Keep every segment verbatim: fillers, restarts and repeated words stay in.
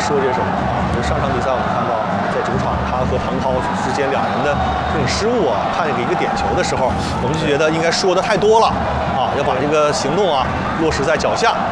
说些什么啊？就上场比赛我们看到，在主场他和唐涛之间两人的这种失误啊，判给一个点球的时候，我们就觉得应该说的太多了啊，要把这个行动啊落实在脚下。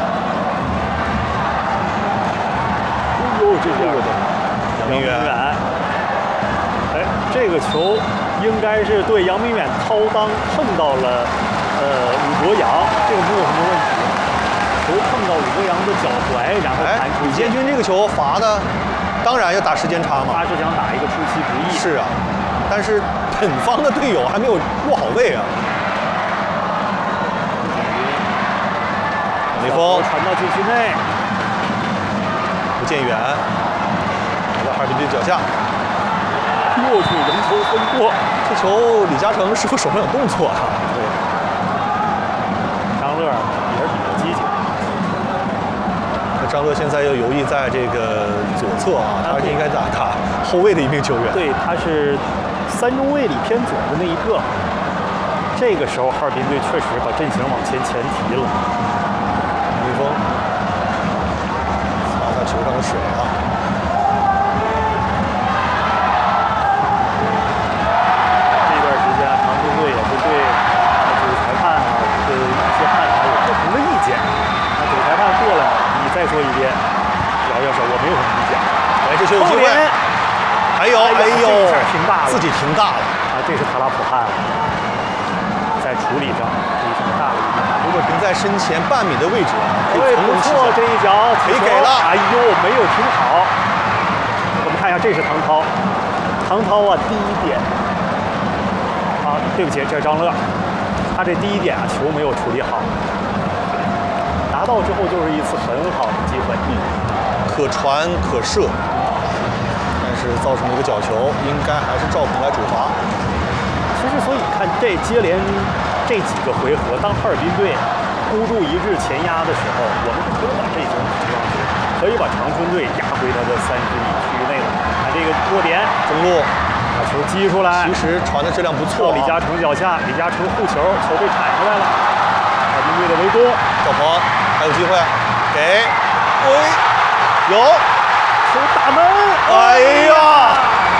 哎呦，这个杨明远， 哎，这个球应该是对杨明远掏裆碰到了呃武国阳，这个没有什么问题。球碰到武国阳的脚踝，然后弹出。 李建军这个球罚的，当然要打时间差嘛。 他是想打一个出其不意。 是啊，但是本方的队友还没有落好位啊。李峰传到禁区内， 吴建远在哈尔滨队脚下， 过去人球分过。 这球李嘉诚是否手上有动作啊？ 对，张乐也是比较积极。 张乐现在又游弋在这个左侧啊，他是应该打打后卫的一名球员。 对，他是三中卫里偏左的那一个。这个时候哈尔滨队确实把阵型往前前提了。 林峰擦擦球上的水啊。 这段时间长春队也是对主裁判啊的一些判罚有不同的意见。那主裁判过来。再说一遍，姚教授，我没有什么意见。 哎，这球有机会。还有，哎呦， 停大了， 自己停大了啊！这是塔拉普汗了，在处理上自己停大了一点。 如果停在身前半米的位置， 对，不错，这一脚可以给了。 哎呦，没有停好。我们看一下，这是唐涛，唐涛啊，第一点。啊，对不起，这是张乐，他这第一点啊，球没有处理好。拿到之后就是一次很好的机会， 可传可射，但是造成了一个角球，应该还是赵鹏来主罚。 其实，所以看这接连这几个回合，当哈尔滨队孤注一掷前压的时候，我们可以把这球提上去，可以把长春队压回他的三十米区域内了。看这个落点， 中路把球击出来， 其实传的质量不错、啊。 李嘉诚脚下，李嘉诚护球，球被铲出来了。哈尔滨队的围攻， 赵鹏。还有机会，给，哎，有， 球打门， 哎呀，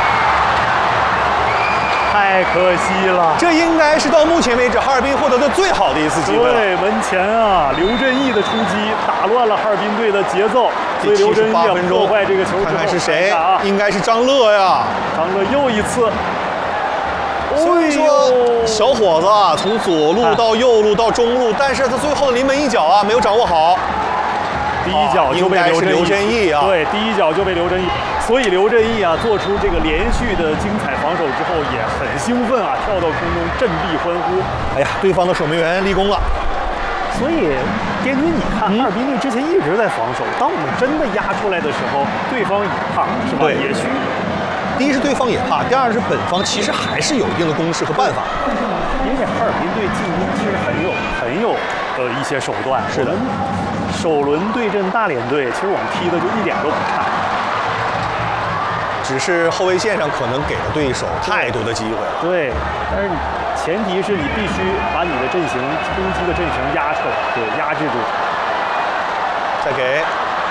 太可惜了。 这应该是到目前为止哈尔滨获得的最好的一次机会了。 对，门前啊，刘振义的出击打乱了哈尔滨队的节奏，所以刘振义啊破坏这个球之后， 看看是谁啊， 应该是张乐呀。 张乐又一次。 所以说，小伙子啊，从左路到右路到中路，但是他最后的临门一脚啊，没有掌握好。 第一脚就被刘振义啊， 对，第一脚就被刘振义。所以刘振义啊，做出这个连续的精彩防守之后，也很兴奋啊，跳到空中振臂欢呼。 哎呀，对方的守门员立功了。 所以，滇军，你看，哈尔滨队之前一直在防守，当我们真的压出来的时候，对方也怕，是吧？也虚。 第一是对方也怕，第二是本方其实还是有一定的攻势和办法。 因为哈尔滨队进攻其实很有很有呃一些手段。 是的， 首轮对阵大连队，其实我们踢的就一点都不差， 只是后卫线上可能给了对手太多的机会。 对，但是前提是你必须把你的阵型攻击的阵型压出来，对，压制住。 再给。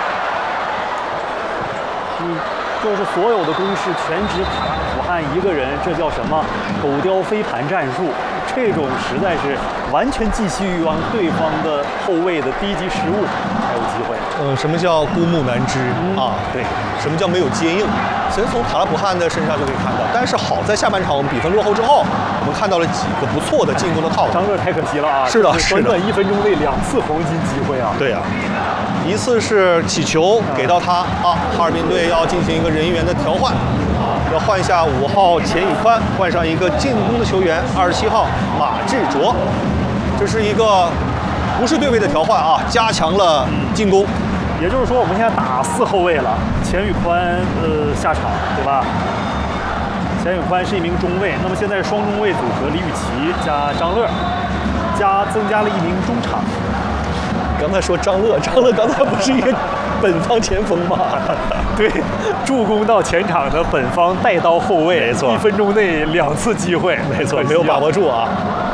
嗯。就是所有的攻势全指塔拉普汗一个人，这叫什么狗叼飞盘战术？这种实在是完全寄希于望对方的后卫的低级失误才有机会。 嗯，什么叫孤木难支、嗯、啊？ 对， 什么叫没有接应？其实从塔拉普汗的身上就可以看到。但是好在下半场我们比分落后之后，我们看到了几个不错的进攻的套路。 张乐太可惜了啊！ 是的，是的， 短短一分钟内两次黄金机会啊！ 对呀、啊。一次是起球给到他啊，哈尔滨队要进行一个人员的调换，要换下五号钱宇宽，换上一个进攻的球员，二十七号马志卓。这是一个不是对位的调换啊，加强了进攻。 也就是说，我们现在打四后卫了，钱宇宽呃下场，对吧？钱宇宽是一名中卫，那么现在双中卫组合，李宇奇加张乐，加增加了一名中场。 刚才说张乐，张乐刚才不是一个本方前锋吗？ 对，助攻到前场的本方带刀后卫， 没错， 一分钟内两次机会， 没错，没有把握住啊。